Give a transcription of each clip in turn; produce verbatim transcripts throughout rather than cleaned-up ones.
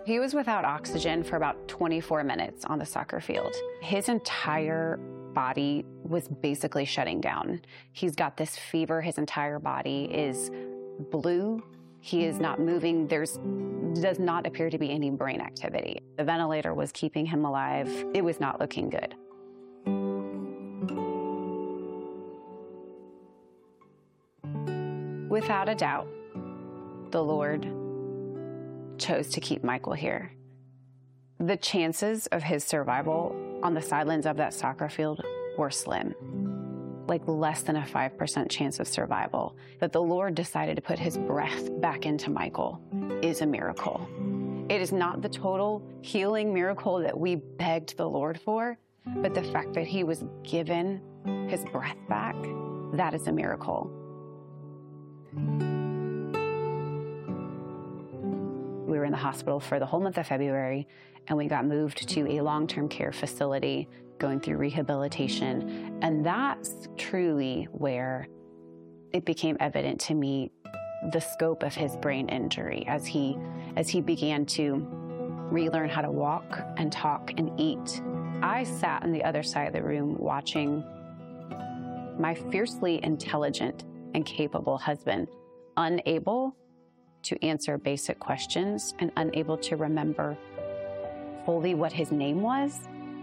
He was without oxygen for about twenty-four minutes on the soccer field. His entire body was basically shutting down. He's got this fever. His entire body is blue. He is not moving. There's does not appear to be any brain activity. The ventilator was keeping him alive. It was not looking good. Without a doubt, the Lord chose to keep Michael here. The chances of his survival on the sidelines of that soccer field were slim, like less than a five percent chance of survival. That the Lord decided to put his breath back into Michael is a miracle. It is not the total healing miracle that we begged the Lord for, but the fact that he was given his breath back, that is a miracle. We were in the hospital for the whole month of February, and we got moved to a long-term care facility going through rehabilitation. And that's truly where it became evident to me the scope of his brain injury as he, as he began to relearn how to walk and talk and eat. I sat on the other side of the room watching my fiercely intelligent and capable husband unable to answer basic questions and unable to remember fully what his name was.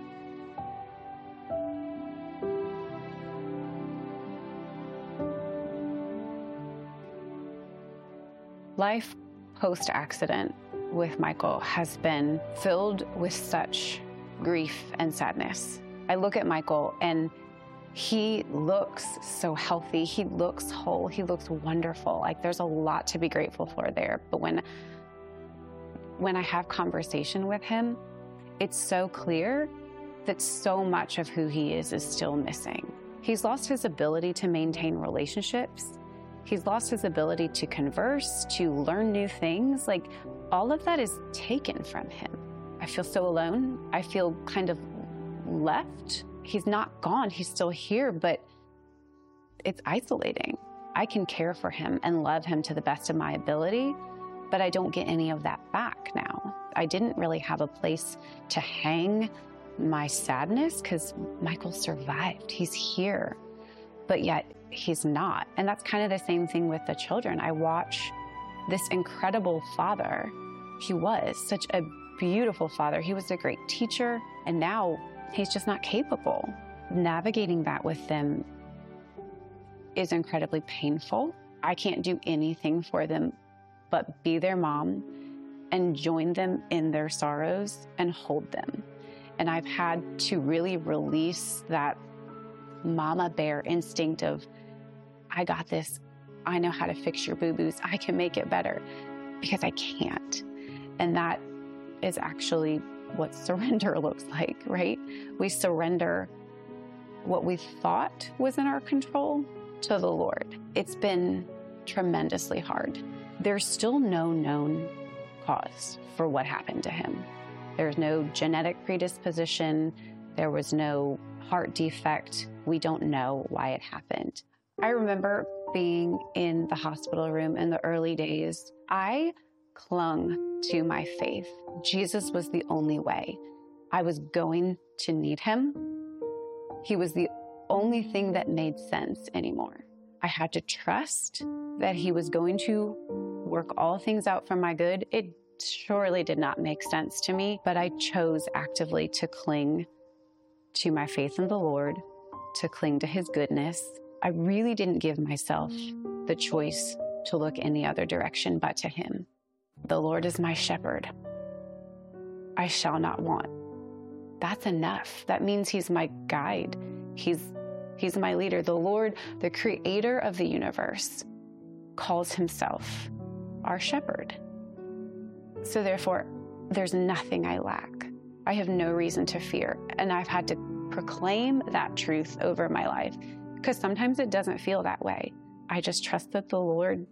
Life post-accident with Michael has been filled with such grief and sadness. I look at Michael and he looks so healthy. He looks whole. He looks wonderful. Like there's a lot to be grateful for there. But when, when I have conversation with him, it's so clear that so much of who he is is still missing. He's lost his ability to maintain relationships. He's lost his ability to converse, to learn new things. Like all of that is taken from him. I feel so alone. I feel kind of left. He's not gone, he's still here, but it's isolating. I can care for him and love him to the best of my ability, but I don't get any of that back now. I didn't really have a place to hang my sadness because Michael survived. He's here, but yet he's not. And that's kind of the same thing with the children. I watch this incredible father. He was such a beautiful father. He was a great teacher, and now he's just not capable. Navigating that with them is incredibly painful. I can't do anything for them but be their mom and join them in their sorrows and hold them. And I've had to really release that mama bear instinct of, I got this. I know how to fix your boo-boos. I can make it better, because I can't. And that is actually what surrender looks like, right? We surrender what we thought was in our control to the Lord. It's been tremendously hard. There's still no known cause for what happened to him. There's no genetic predisposition. There was no heart defect. We don't know why it happened. I remember being in the hospital room in the early days. I clung to my faith. Jesus was the only way. I was going to need him. He was the only thing that made sense anymore. I had to trust that he was going to work all things out for my good. It surely did not make sense to me, but I chose actively to cling to my faith in the Lord, to cling to his goodness. I really didn't give myself the choice to look any other direction but to him. The Lord is my shepherd. I shall not want. That's enough. That means he's my guide. He's, he's my leader. The Lord, the creator of the universe, calls himself our shepherd. So therefore, there's nothing I lack. I have no reason to fear. And I've had to proclaim that truth over my life, because sometimes it doesn't feel that way. I just trust that the Lord,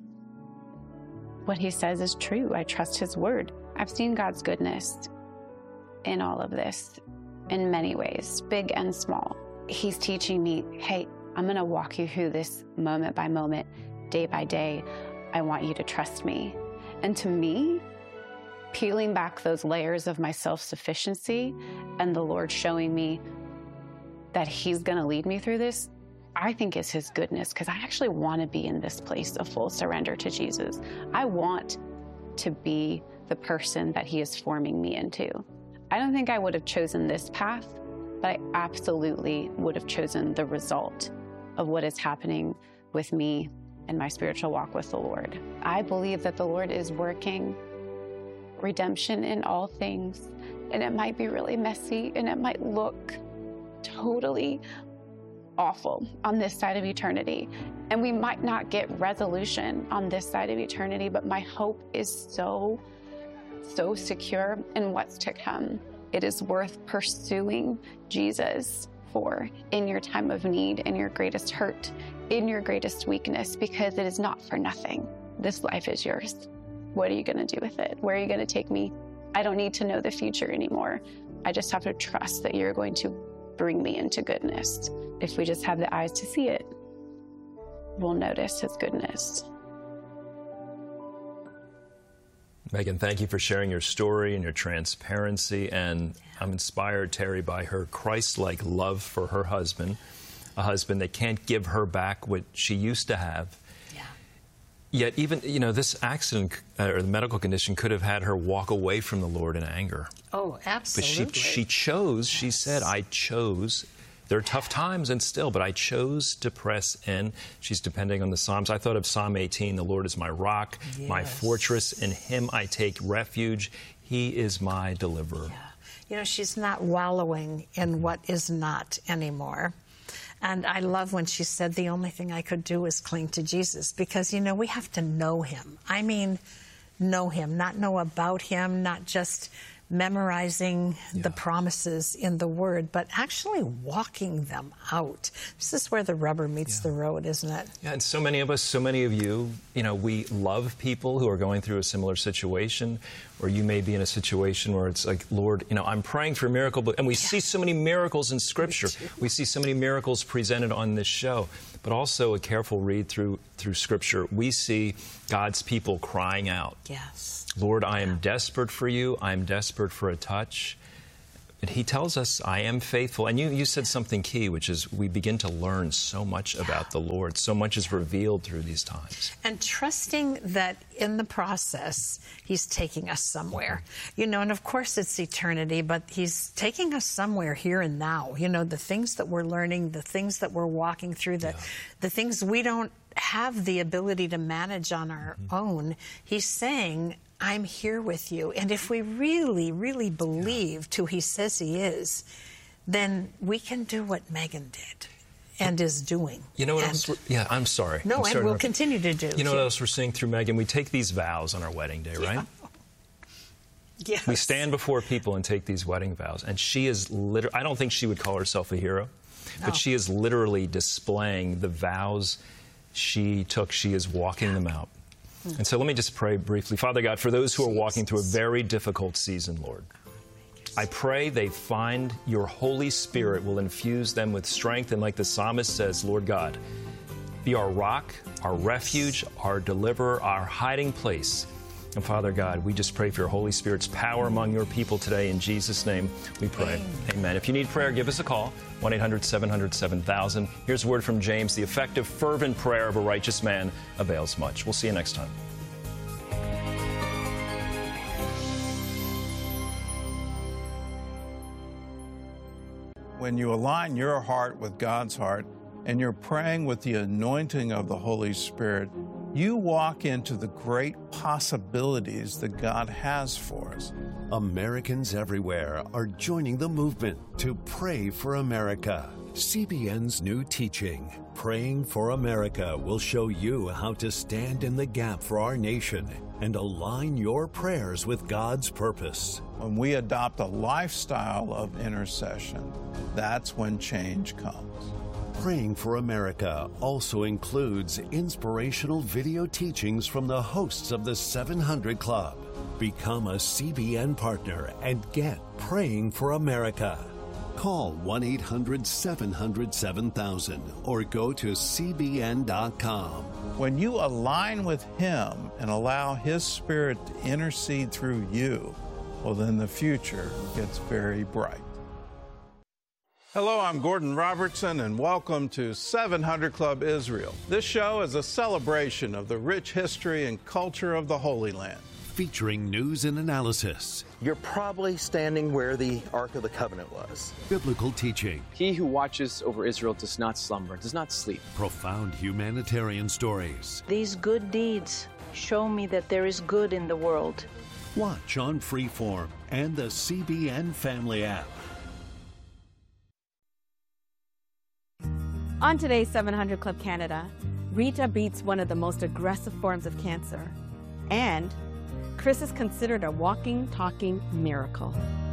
what he says is true. I trust his word. I've seen God's goodness in all of this in many ways, big and small. He's teaching me, hey, I'm going to walk you through this moment by moment, day by day. I want you to trust me. And to me, peeling back those layers of my self-sufficiency and the Lord showing me that he's going to lead me through this, I think is his goodness, because I actually want to be in this place of full surrender to Jesus. I want to be the person that he is forming me into. I don't think I would have chosen this path, but I absolutely would have chosen the result of what is happening with me and my spiritual walk with the Lord. I believe that the Lord is working redemption in all things, and it might be really messy and it might look totally awful on this side of eternity, and we might not get resolution on this side of eternity, but my hope is so, so secure in what's to come. It is worth pursuing Jesus for in your time of need, in your greatest hurt, in your greatest weakness, because it is not for nothing. This life is yours. What are you going to do with it? Where are you going to take me? I don't need to know the future anymore. I just have to trust that you're going to bring me into goodness. If we just have the eyes to see it, we'll notice his goodness. Megan, thank you for sharing your story and your transparency. And I'm inspired, Terry, by her Christ-like love for her husband, a husband that can't give her back what she used to have. Yet even, you know, this accident uh, or the medical condition could have had her walk away from the Lord in anger. Oh, absolutely. But she, she chose, yes. She said, I chose. There are tough times and still, but I chose to press in. She's depending on the Psalms. I thought of Psalm eighteen, the Lord is my rock, yes. my fortress. In him I take refuge. He is my deliverer. Yeah. You know, she's not wallowing in what is not anymore. And I love when she said, the only thing I could do is cling to Jesus, because, you know, we have to know him. I mean, know him, not know about him, not just memorizing yeah. the promises in the Word, but actually walking them out. This is where the rubber meets yeah. the road, isn't it? Yeah, and so many of us, so many of you, you know, we love people who are going through a similar situation, or you may be in a situation where it's like, Lord, you know, I'm praying for a miracle, but, and we yeah. see so many miracles in Scripture. We see so many miracles presented on this show, but also a careful read through through Scripture. We see God's people crying out. Yes. Lord, I am desperate for you. I am desperate for a touch. And he tells us, I am faithful. And you, you said something key, which is we begin to learn so much yeah. about the Lord. So much is revealed through these times. And trusting that in the process, he's taking us somewhere. You know, and of course it's eternity, but he's taking us somewhere here and now. You know, the things that we're learning, the things that we're walking through, the, yeah. the things we don't have the ability to manage on our mm-hmm. own. He's saying, I'm here with you. And if we really, really believe yeah. who he says he is, then we can do what Megan did and is doing. You know what and, else? We're, yeah, I'm sorry. No, I'm and sorry we'll to, continue to do. You know what else we're seeing through Megan? We take these vows on our wedding day, right? Yeah. Yes. We stand before people and take these wedding vows. And she is literally, I don't think she would call herself a hero, no. but she is literally displaying the vows she took. She is walking yeah. them out. And so let me just pray briefly. Father God, for those who are walking through a very difficult season, Lord, I pray they find your Holy Spirit will infuse them with strength. And like the psalmist says, Lord God, be our rock, our refuge, our deliverer, our hiding place. And Father God, we just pray for your Holy Spirit's power among your people today. In Jesus' name we pray. Amen. Amen. If you need prayer, give us a call, one eight hundred seven hundred seven thousand. Here's a word from James. The effective, fervent prayer of a righteous man avails much. We'll see you next time. When you align your heart with God's heart and you're praying with the anointing of the Holy Spirit, you walk into the great possibilities that God has for us. Americans everywhere are joining the movement to pray for America. C B N's new teaching, Praying for America, will show you how to stand in the gap for our nation and align your prayers with God's purpose. When we adopt a lifestyle of intercession, that's when change comes. Praying for America also includes inspirational video teachings from the hosts of the seven hundred Club. Become a C B N partner and get Praying for America. Call one eight hundred seven hundred seven thousand or go to C B N dot com. When you align with Him and allow His Spirit to intercede through you, well, then the future gets very bright. Hello, I'm Gordon Robertson, and welcome to seven hundred Club Israel. This show is a celebration of the rich history and culture of the Holy Land. Featuring news and analysis. You're probably standing where the Ark of the Covenant was. Biblical teaching. He who watches over Israel does not slumber, does not sleep. Profound humanitarian stories. These good deeds show me that there is good in the world. Watch on Freeform and the C B N Family app. On today's seven hundred Club Canada, Rita beats one of the most aggressive forms of cancer. And Chris is considered a walking, talking miracle.